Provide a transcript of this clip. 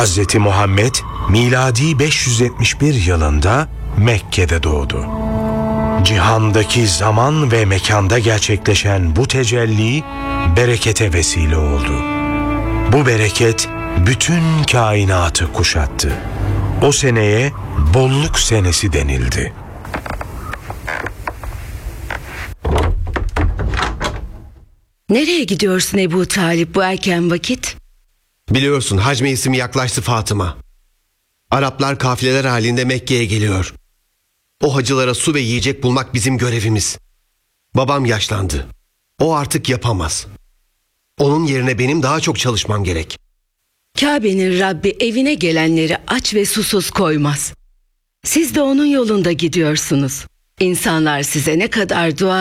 Hazreti Muhammed miladi 571 yılında Mekke'de doğdu. Cihandaki zaman ve mekanda gerçekleşen bu tecelli berekete vesile oldu. Bu bereket bütün kainatı kuşattı. O seneye bolluk senesi denildi. Nereye gidiyorsun Ebu Talip bu erken vakit? Biliyorsun hac mevsimi yaklaştı Fatıma. Araplar kafileler halinde Mekke'ye geliyor. O hacılara su ve yiyecek bulmak bizim görevimiz. Babam yaşlandı. O artık yapamaz. Onun yerine benim daha çok çalışmam gerek. Kabe'nin Rabbi evine gelenleri aç ve susuz koymaz. Siz de onun yolunda gidiyorsunuz. İnsanlar size ne kadar dua